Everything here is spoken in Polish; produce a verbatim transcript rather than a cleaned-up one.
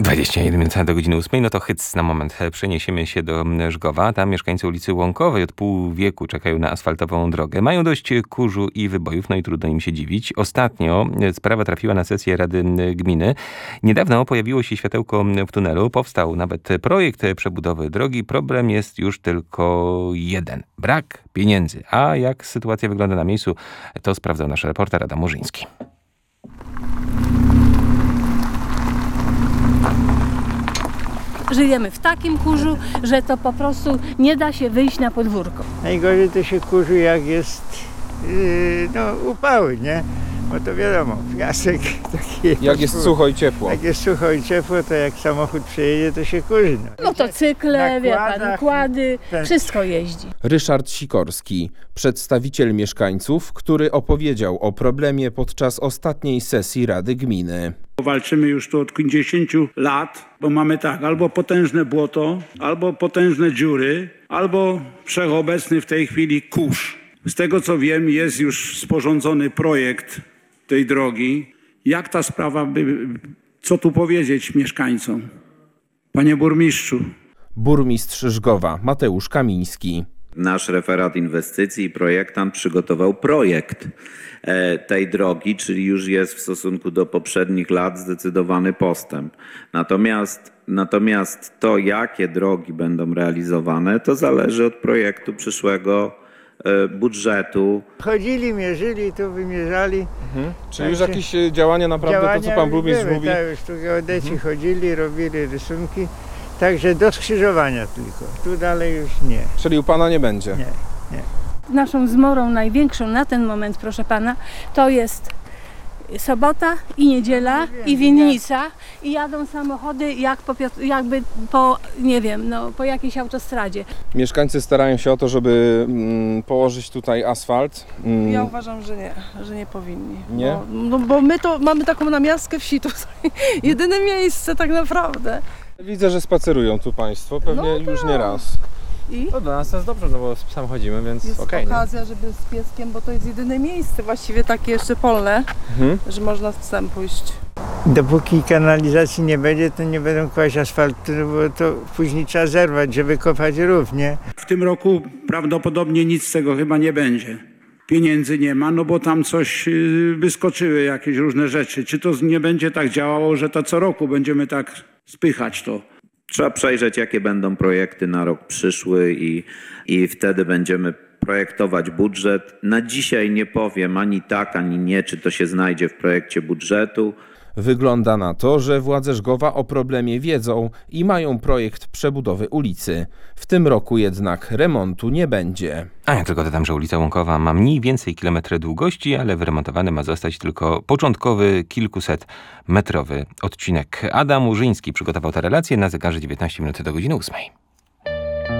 dwadzieścia jeden minut do godziny ósmej, no to hyc na moment. Przeniesiemy się do Żgowa. Tam mieszkańcy ulicy Łąkowej od pół wieku czekają na asfaltową drogę. Mają dość kurzu i wybojów, no i trudno im się dziwić. Ostatnio sprawa trafiła na sesję Rady Gminy. Niedawno pojawiło się światełko w tunelu. Powstał nawet projekt przebudowy drogi. Problem jest już tylko jeden. Brak pieniędzy. A jak sytuacja wygląda na miejscu, to sprawdzał nasz reporter Adam Murzyński. Żyjemy w takim kurzu, że to po prostu nie da się wyjść na podwórko. Najgorzej to się kurzy, jak jest yy, no, upały, nie? Bo to wiadomo, piasek taki... Jak jest sucho i ciepło. Jak jest sucho i ciepło, to jak samochód przejedzie, to się kurzy. No. Motocykle, wie pan, kłady, ten... wszystko jeździ. Ryszard Sikorski, przedstawiciel mieszkańców, który opowiedział o problemie podczas ostatniej sesji Rady Gminy. Walczymy już tu od pięćdziesięciu lat, bo mamy tak, albo potężne błoto, albo potężne dziury, albo wszechobecny w tej chwili kurz. Z tego co wiem, jest już sporządzony projekt tej drogi. Jak ta sprawa by, co tu powiedzieć mieszkańcom? Panie burmistrzu. Burmistrz Żgowa Mateusz Kamiński. Nasz referat inwestycji i projektant przygotował projekt tej drogi, czyli już jest w stosunku do poprzednich lat zdecydowany postęp. Natomiast, natomiast to, jakie drogi będą realizowane, to zależy od projektu przyszłego budżetu. Chodzili, mierzyli, tu wymierzali. Mhm. Czyli już jakieś działania naprawdę, działania to co pan burmistrz były, mówi? Tak, już tu geodeci mhm. chodzili, robili rysunki. Także do skrzyżowania tylko. Tu dalej już nie. Czyli u pana nie będzie? Nie, nie. Naszą zmorą największą na ten moment, proszę pana, to jest sobota i niedziela i winnica i jadą samochody jak po, jakby po, nie wiem, no, po jakiejś autostradzie. Mieszkańcy starają się o to, żeby mm, położyć tutaj asfalt. Mm. Ja uważam, że nie, że nie powinni. Nie? Bo, no, bo my to mamy taką namiastkę wsi tutaj. Jedyne miejsce tak naprawdę. Widzę, że spacerują tu państwo, pewnie no już tak. nie raz. I? No dla nas to jest dobrze, no bo z psem chodzimy, więc jest okej. Okay, okazja, nie? Żeby z pieskiem, bo to jest jedyne miejsce, właściwie takie jeszcze polne, mhm. że można z psem pójść. Dopóki kanalizacji nie będzie, to nie będą kłaść asfaltu, bo to później trzeba zerwać, żeby kopać rów, nie? W tym roku prawdopodobnie nic z tego chyba nie będzie. Pieniędzy nie ma, no bo tam coś wyskoczyły, jakieś różne rzeczy. Czy to nie będzie tak działało, że to co roku będziemy tak spychać to? Trzeba przejrzeć, jakie będą projekty na rok przyszły i, i wtedy będziemy projektować budżet. Na dzisiaj nie powiem ani tak, ani nie, czy to się znajdzie w projekcie budżetu. Wygląda na to, że władze Żgowa o problemie wiedzą i mają projekt przebudowy ulicy. W tym roku jednak remontu nie będzie. A ja tylko dodam, że ulica Łąkowa ma mniej więcej kilometry długości, ale wyremontowany ma zostać tylko początkowy, kilkuset metrowy odcinek. Adam Murzyński przygotował tę relację na zegarze dziewiętnaście minut do godziny ósmej.